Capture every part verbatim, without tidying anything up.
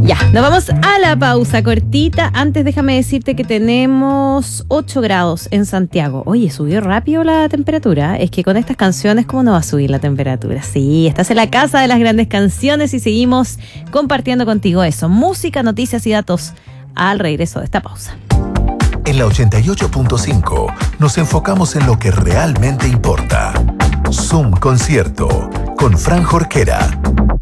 Ya, nos vamos a la pausa cortita. Antes déjame decirte que tenemos ocho grados en Santiago. Oye, subió rápido la temperatura. Es que con estas canciones, ¿cómo no va a subir la temperatura? Sí, estás en la casa de las grandes canciones y seguimos compartiendo contigo eso. Música, noticias y datos al regreso de esta pausa. En la ochenta y ocho punto cinco nos enfocamos en lo que realmente importa. Zoom Concierto con Fran Jorquera.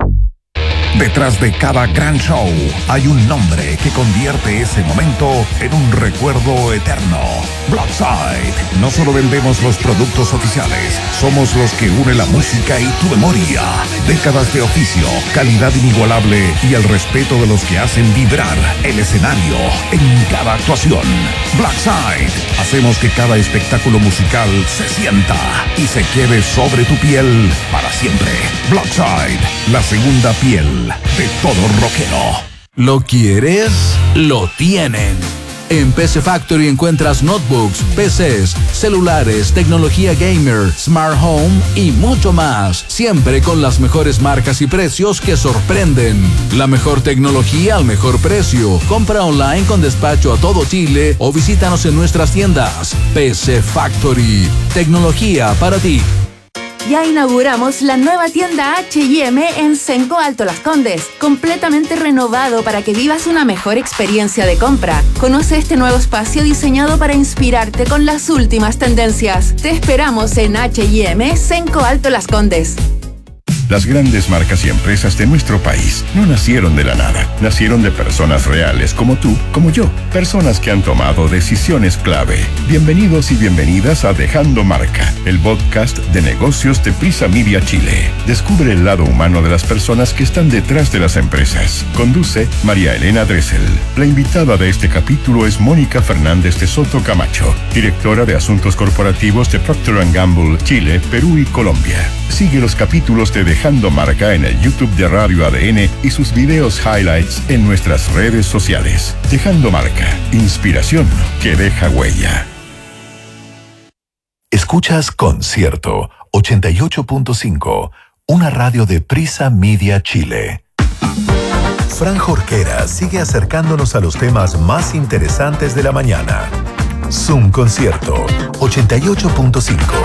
Detrás de cada gran show hay un nombre que convierte ese momento en un recuerdo eterno. Blackside. No solo vendemos los productos oficiales, somos los que unen la música y tu memoria. Décadas de oficio, calidad inigualable y el respeto de los que hacen vibrar el escenario en cada actuación. Blackside. Hacemos que cada espectáculo musical se sienta y se quede sobre tu piel para siempre. Blackside, la segunda piel de todo rockero. ¿Lo quieres? Lo tienen. En P C Factory encuentras notebooks, P Cs, celulares, tecnología gamer, smart home y mucho más. Siempre con las mejores marcas y precios que sorprenden. La mejor tecnología al mejor precio. Compra online con despacho a todo Chile o visítanos en nuestras tiendas. P C Factory. Tecnología para ti. Ya inauguramos la nueva tienda H y M en Cenco Alto Las Condes, completamente renovado para que vivas una mejor experiencia de compra. Conoce este nuevo espacio diseñado para inspirarte con las últimas tendencias. Te esperamos en H y M Cenco Alto Las Condes. Las grandes marcas y empresas de nuestro país no nacieron de la nada, nacieron de personas reales como tú, como yo, personas que han tomado decisiones clave. Bienvenidos y bienvenidas a Dejando Marca, el podcast de negocios de Prisa Media Chile. Descubre el lado humano de las personas que están detrás de las empresas. Conduce María Elena Dressel. La invitada de este capítulo es Mónica Fernández de Soto Camacho, directora de Asuntos Corporativos de Procter and Gamble, Chile, Perú y Colombia. Sigue los capítulos de Dejando Marca en el YouTube de Radio A D N y sus videos highlights en nuestras redes sociales. Dejando Marca, inspiración que deja huella. Escuchas Concierto ochenta y ocho punto cinco, una radio de Prisa Media Chile. Fran Jorquera sigue acercándonos a los temas más interesantes de la mañana. Zoom Concierto ochenta y ocho punto cinco.